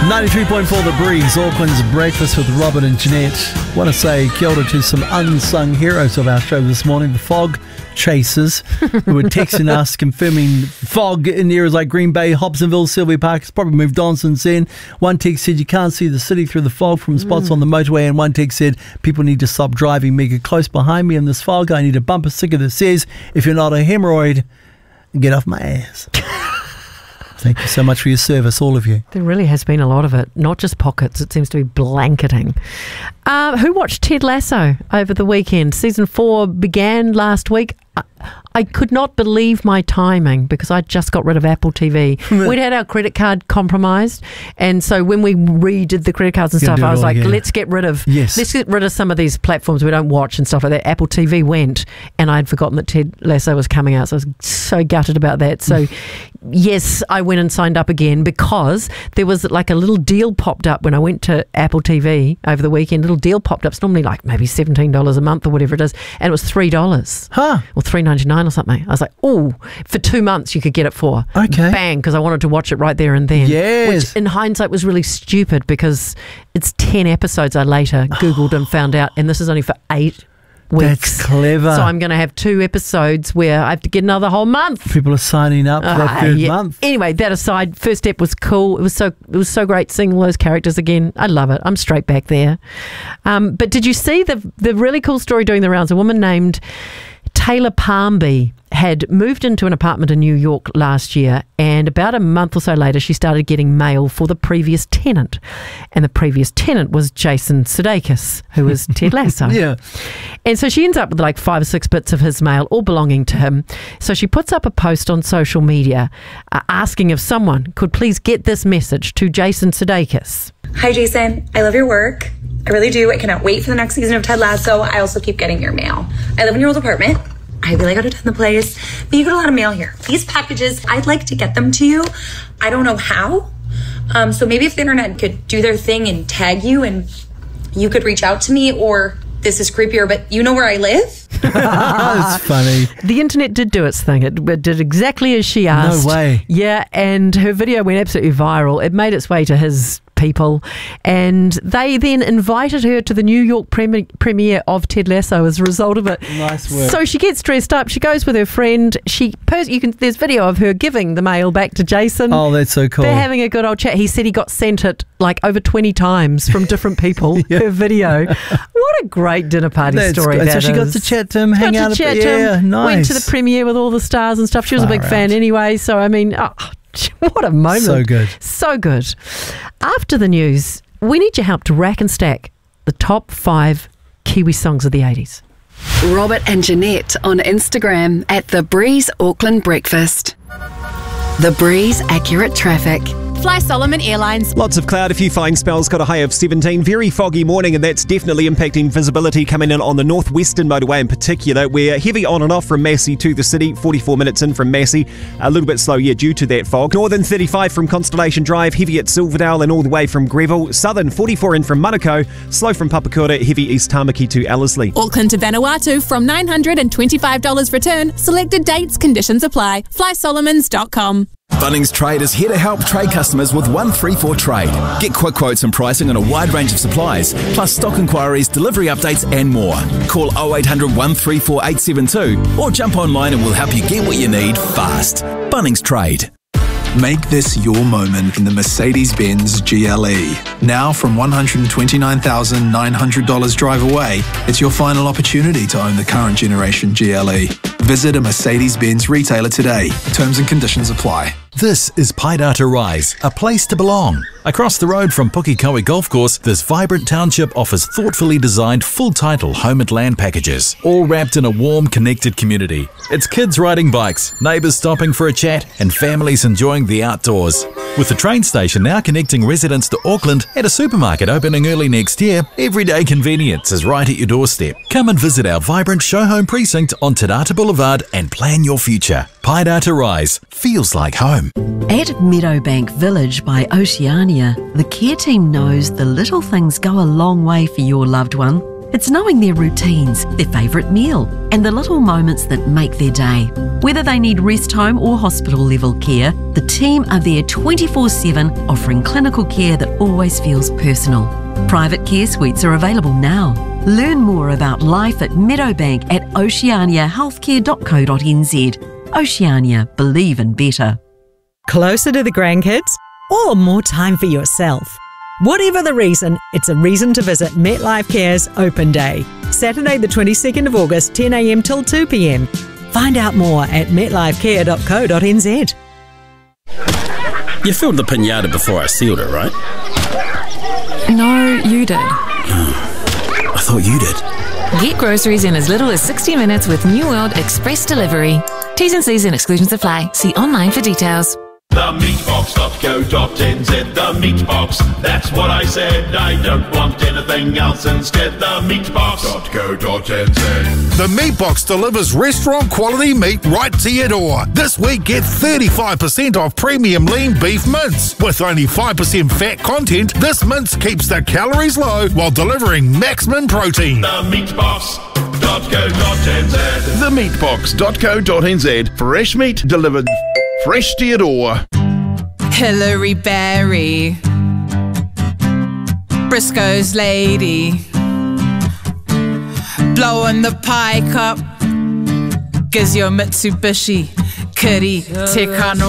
93.4 The Breeze, Auckland's Breakfast with Robert and Jeanette. Want to say kia ora to some unsung heroes of our show this morning, the fog chasers, who were texting us confirming fog in areas like Green Bay, Hobsonville, Sylvia Park. It's probably moved on since then. One text said you can't see the city through the fog from spots on the motorway, and one text said people need to stop driving mega close behind me in this fog. I need a bumper sticker that says, if you're not a hemorrhoid, get off my ass. Thank you so much for your service, all of you. There really has been a lot of it, not just pockets. It seems to be blanketing. Who watched Ted Lasso over the weekend? Season 4 began last week. I could not believe my timing because I just got rid of Apple TV. We'd had our credit card compromised, and so when we redid the credit cards and stuff, I was like, let's get rid of some of these platforms we don't watch and stuff like that. Apple TV went, and I'd forgotten that Ted Lasso was coming out, so I was so gutted about that. So yes, I went and signed up again because there was like a little deal popped up when I went to Apple TV over the weekend. Little deal popped up. It's normally like maybe $17 a month or whatever it is, and it was $3. Or $3.99 or something. I was like, oh, for 2 months you could get it for. Okay. Bang, because I wanted to watch it right there and then. Yes. Which in hindsight was really stupid because it's 10 episodes I later Googled and found out, and this is only for 8 weeks. That's clever. So I'm going to have 2 episodes where I have to get another whole month. People are signing up for that third month. Anyway, that aside, first step was cool. It was so great seeing all those characters again. I love it. I'm straight back there. But did you see the really cool story doing the rounds? A woman named Taylor Palmby had moved into an apartment in New York last year, and about a month or so later she started getting mail for the previous tenant, and the previous tenant was Jason Sudeikis, who was Ted Lasso. Yeah. And so she ends up with like 5 or 6 bits of his mail all belonging to him. So she puts up a post on social media asking if someone could please get this message to Jason Sudeikis. Hi Jason, I love your work. I really do. I cannot wait for the next season of Ted Lasso. I also keep getting your mail. I live in your old apartment. I really got to attend the place, but you get a lot of mail here. These packages, I'd like to get them to you. I don't know how. So maybe if the internet could do their thing and tag you and you could reach out to me, or this is creepier, but you know where I live? That's funny. The internet did do its thing. It did exactly as she asked. No way. Yeah, and her video went absolutely viral. It made its way to his people, and they then invited her to the New York premiere of Ted Lasso as a result of it. Nice work. So she gets dressed up. She goes with her friend. There's video of her giving the mail back to Jason. Oh, that's so cool. They're having a good old chat. He said he got sent it like over 20 times from different people. Her video. What a great dinner party story that is. So she got to chat to him, hang out. Nice. Went to the premiere with all the stars and stuff. She was a big fan anyway. So I mean, what a moment. So good. So good. After the news, we need your help to rack and stack the top 5 Kiwi songs of the 80s. Robert and Jeanette on Instagram at The Breeze Auckland Breakfast. The Breeze Accurate Traffic. Fly Solomon Airlines. Lots of cloud, a few fine spells, got a high of 17. Very foggy morning, and that's definitely impacting visibility coming in on the northwestern motorway in particular. We're heavy on and off from Massey to the city, 44 minutes in from Massey. A little bit slow, due to that fog. Northern 35 from Constellation Drive, heavy at Silverdale and all the way from Greville. Southern 44 in from Manukau, slow from Papakura, heavy East Tamaki to Ellerslie. Auckland to Vanuatu from $925 return. Selected dates, conditions apply. FlySolomons.com. Bunnings Trade is here to help trade customers with 134 Trade. Get quick quotes and pricing on a wide range of supplies, plus stock inquiries, delivery updates and more. Call 0800 134 872 or jump online and we'll help you get what you need fast. Bunnings Trade. Make this your moment in the Mercedes-Benz GLE. Now from $129,900 drive away, it's your final opportunity to own the current generation GLE. Visit a Mercedes-Benz retailer today. Terms and conditions apply. This is Paidata Rise, a place to belong. Across the road from Pukekohe Golf Course, this vibrant township offers thoughtfully designed full-title home and land packages, all wrapped in a warm, connected community. It's kids riding bikes, neighbours stopping for a chat, and families enjoying the outdoors. With the train station now connecting residents to Auckland and a supermarket opening early next year, everyday convenience is right at your doorstep. Come and visit our vibrant show home precinct on Te Rata Boulevard and plan your future. Paidata Rise feels like home. At Meadowbank Village by Oceania, the care team knows the little things go a long way for your loved one. It's knowing their routines, their favourite meal, and the little moments that make their day. Whether they need rest home or hospital level care, the team are there 24/7, offering clinical care that always feels personal. Private care suites are available now. Learn more about life at Meadowbank at oceaniahealthcare.co.nz. Oceania, believe in better. Closer to the grandkids or more time for yourself? Whatever the reason, it's a reason to visit MetLife Care's Open Day. Saturday the 22nd of August, 10 a.m. till 2 p.m. Find out more at metlifecare.co.nz. You filled the pinata before I sealed it, right? No, you did. I thought you did. Get groceries in as little as 60 minutes with New World Express Delivery. T's and C's and exclusions apply. See online for details. Themeatbox.co.nz, the Meatbox. That's what I said. I don't want anything else instead. Themeatbox.co.nz. The Meatbox delivers restaurant quality meat right to your door. This week, get 35% off premium lean beef mince. With only 5% fat content, this mince keeps the calories low while delivering maximum protein. Themeatbox.co.nz. Themeatbox.co.nz. Fresh meat delivered fresh to your door. Hillary Berry, Briscoe's lady, blowing the pike up, Gizio Mitsubishi, Kitty, Tekano